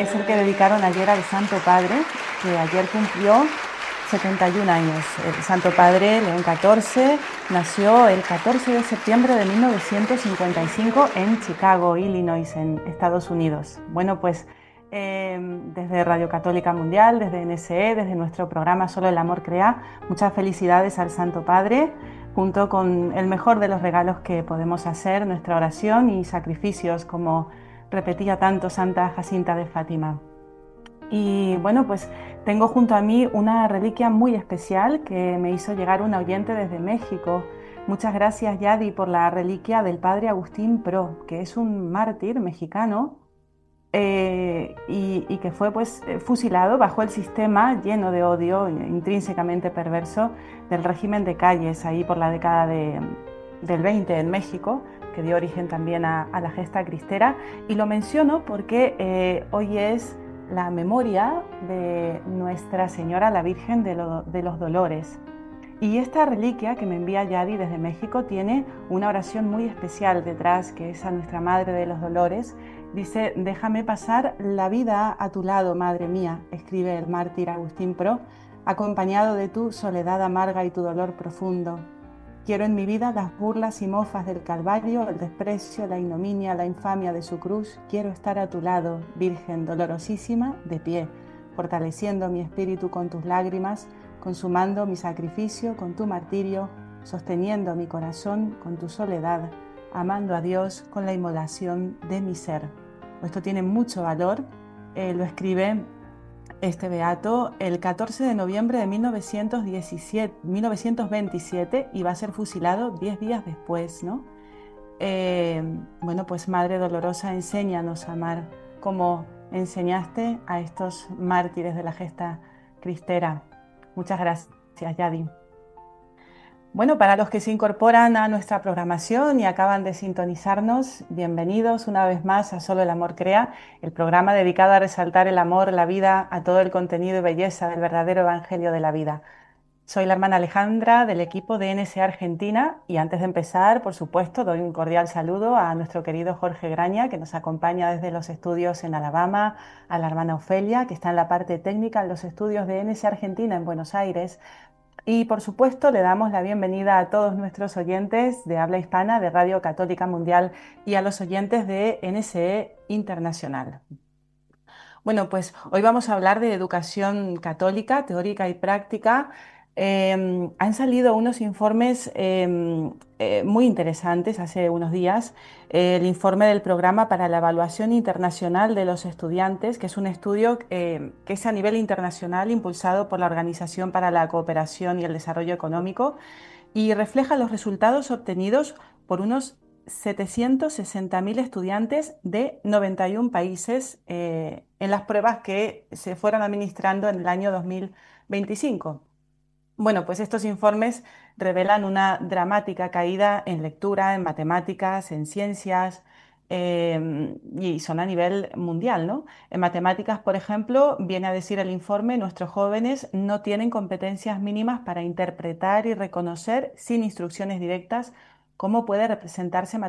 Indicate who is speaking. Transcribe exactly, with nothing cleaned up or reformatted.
Speaker 1: es el que dedicaron ayer al Santo Padre, que ayer cumplió setenta y un años. El Santo Padre León catorce nació el catorce de septiembre de mil novecientos cincuenta y cinco en Chicago, Illinois, en Estados Unidos. Bueno, pues eh, desde Radio Católica Mundial, desde N S E, desde nuestro programa Solo el Amor Crea, muchas felicidades al Santo Padre, junto con el mejor de los regalos que podemos hacer, nuestra oración y sacrificios, como repetía tanto Santa Jacinta de Fátima. Y bueno, pues tengo junto a mí una reliquia muy especial que me hizo llegar un oyente desde México. Muchas gracias, Yadi, por la reliquia del padre Agustín Pro, que es un mártir mexicano eh, y, y que fue pues fusilado bajo el sistema lleno de odio, intrínsecamente perverso, del régimen de Calles, ahí por la década de, del veinte en México, que dio origen también a, a la gesta cristera. Y lo menciono porque eh, hoy es la memoria de Nuestra Señora la Virgen de, lo, de los Dolores. Y esta reliquia que me envía Yadi desde México tiene una oración muy especial detrás, que es a Nuestra Madre de los Dolores. Dice: déjame pasar la vida a tu lado, Madre mía, escribe el mártir Agustín Pro, acompañado de tu soledad amarga y tu dolor profundo. Quiero en mi vida las burlas y mofas del Calvario, el desprecio, la ignominia, la infamia de su cruz. Quiero estar a tu lado, Virgen dolorosísima, de pie, fortaleciendo mi espíritu con tus lágrimas, consumando mi sacrificio con tu martirio, sosteniendo mi corazón con tu soledad, amando a Dios con la inmolación de mi ser. Esto tiene mucho valor, eh, lo escribe este beato el catorce de noviembre de mil novecientos diecisiete, mil novecientos veintisiete, y va a ser fusilado diez días después, ¿no? Eh, bueno, pues Madre Dolorosa, enséñanos a amar como enseñaste a estos mártires de la gesta cristera. Muchas gracias, Yadi. Bueno, para los que se incorporan a nuestra programación y acaban de sintonizarnos, bienvenidos una vez más a Solo el Amor Crea, el programa dedicado a resaltar el amor, la vida, a todo el contenido y belleza del verdadero Evangelio de la vida. Soy la hermana Alejandra del equipo de N S E Argentina y antes de empezar, por supuesto, doy un cordial saludo a nuestro querido Jorge Graña, que nos acompaña desde los estudios en Alabama, a la hermana Ofelia, que está en la parte técnica en los estudios de N S E Argentina en Buenos Aires. Y por supuesto le damos la bienvenida a todos nuestros oyentes de habla hispana de Radio Católica Mundial y a los oyentes de N S E Internacional. Bueno, pues hoy vamos a hablar de educación católica, teórica y práctica. Eh, han salido unos informes eh, eh, muy interesantes hace unos días. Eh, el informe del Programa para la Evaluación Internacional de los Estudiantes, que es un estudio eh, que es a nivel internacional impulsado por la Organización para la Cooperación y el Desarrollo Económico y refleja los resultados obtenidos por unos setecientos sesenta mil estudiantes de noventa y un países eh, en las pruebas que se fueron administrando en el año dos mil veinticinco. Bueno, pues estos informes revelan una dramática caída en lectura, en matemáticas, en ciencias, eh, y son a nivel mundial, ¿no? En matemáticas, por ejemplo, viene a decir el informe, nuestros jóvenes no tienen competencias mínimas para interpretar y reconocer sin instrucciones directas cómo puede representarse